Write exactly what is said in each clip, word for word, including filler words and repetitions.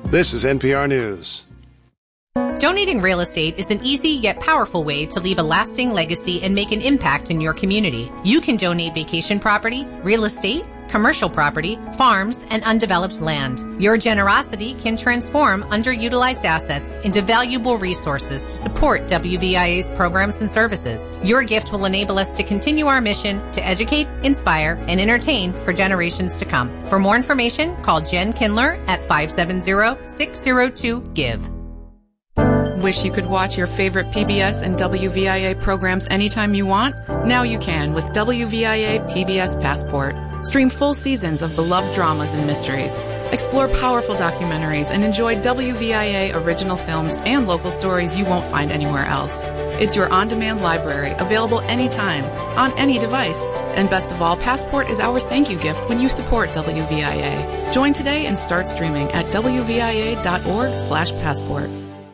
This is N P R News. Donating real estate is an easy yet powerful way to leave a lasting legacy and make an impact in your community. You can donate vacation property, real estate, commercial property, farms, and undeveloped land. Your generosity can transform underutilized assets into valuable resources to support W V I A's programs and services. Your gift will enable us to continue our mission to educate, inspire, and entertain for generations to come. For more information, call Jen Kindler at five seven zero, six zero two, GIVE. Wish you could watch your favorite P B S and W V I A programs anytime you want? Now you can with W V I A P B S Passport. Stream full seasons of beloved dramas and mysteries. Explore powerful documentaries and enjoy W V I A original films and local stories you won't find anywhere else. It's your on-demand library, available anytime, on any device. And best of all, Passport is our thank you gift when you support W V I A. Join today and start streaming at W V I A dot org slash passport.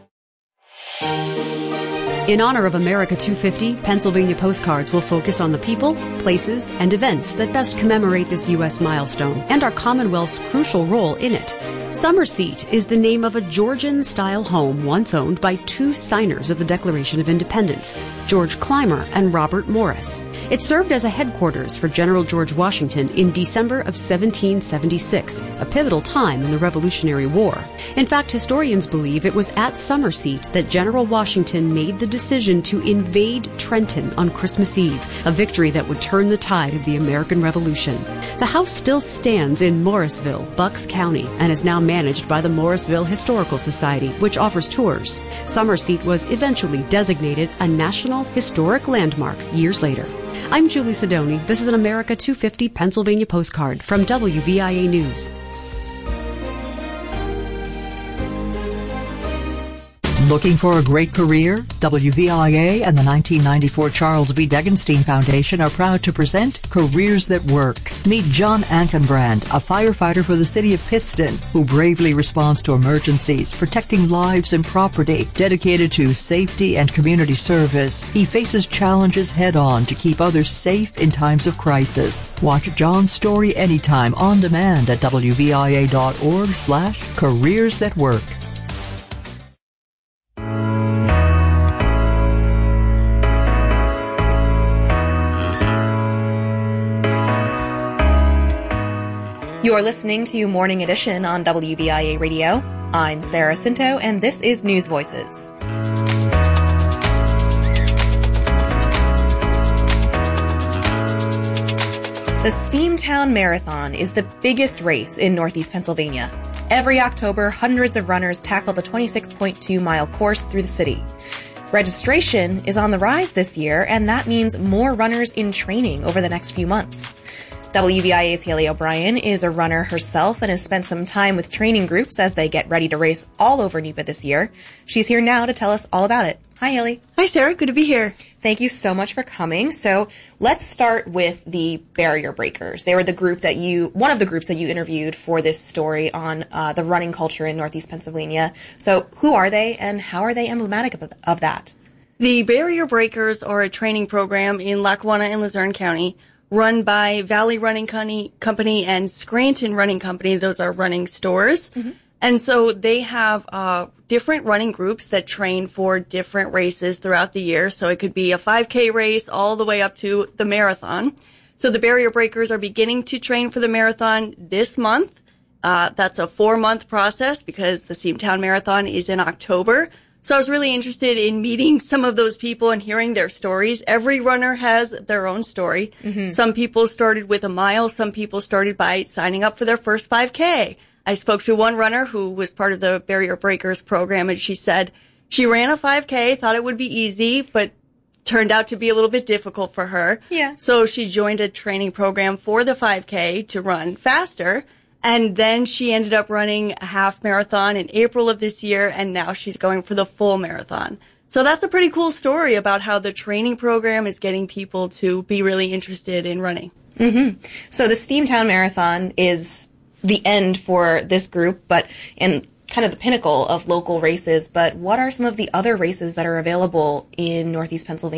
In honor of America two fifty, Pennsylvania Postcards will focus on the people, places, and events that best commemorate this U S milestone and our Commonwealth's crucial role in it. Summer Seat is the name of a Georgian-style home once owned by two signers of the Declaration of Independence, George Clymer and Robert Morris. It served as a headquarters for General George Washington in December of seventeen seventy-six, a pivotal time in the Revolutionary War. In fact, historians believe it was at Summer Seat that General Washington made the decision to invade Trenton on Christmas Eve, a victory that would turn the tide of the American Revolution. The house still stands in Morrisville, Bucks County, and is now managed by the Morrisville Historical Society, which offers tours. Summer Seat was eventually designated a National Historic Landmark years later. I'm Julie Sidoni. This is an America two fifty Pennsylvania postcard from W V I A News. Looking for a great career? W V I A and the nineteen ninety-four Charles B. Degenstein Foundation are proud to present Careers That Work. Meet John Ankenbrand, a firefighter for the city of Pittston, who bravely responds to emergencies, protecting lives and property. Dedicated to safety and community service, he faces challenges head-on to keep others safe in times of crisis. Watch John's story anytime on demand at W V I A dot org slash careers that work. You're listening to Morning Edition on W V I A Radio. I'm Sarah Cinto, and this is News Voices. The Steamtown Marathon is the biggest race in Northeast Pennsylvania. Every October, hundreds of runners tackle the twenty-six point two mile course through the city. Registration is on the rise this year, and that means more runners in training over the next few months. W V I A's Haley O'Brien is a runner herself and has spent some time with training groups as they get ready to race all over N E P A this year. She's here now to tell us all about it. Hi, Haley. Hi, Sarah. Good to be here. Thank you so much for coming. So let's start with the Barrier Breakers. They were the group that you, one of the groups that you interviewed for this story on uh, the running culture in Northeast Pennsylvania. So who are they and how are they emblematic of, of that? The Barrier Breakers are a training program in Lackawanna and Luzerne County, run by Valley Running Company and Scranton Running Company. Those are running stores. Mm-hmm. And so they have uh, different running groups that train for different races throughout the year. So it could be a five K race all the way up to the marathon. So the Barrier Breakers are beginning to train for the marathon this month. Uh, that's a four-month process because the Steamtown Marathon is in October. So I was really interested in meeting some of those people and hearing their stories. Every runner has their own story. Mm-hmm. Some people started with a mile. Some people started by signing up for their first five K. I spoke to one runner who was part of the Barrier Breakers program, and she said she ran a five K, thought it would be easy, but turned out to be a little bit difficult for her. Yeah. So she joined a training program for the five K to run faster. And then she ended up running a half marathon in April of this year, and now she's going for the full marathon. So that's a pretty cool story about how the training program is getting people to be really interested in running. Mm-hmm. So the Steamtown Marathon is the end for this group, but and kind of the pinnacle of local races. But what are some of the other races that are available in Northeast Pennsylvania?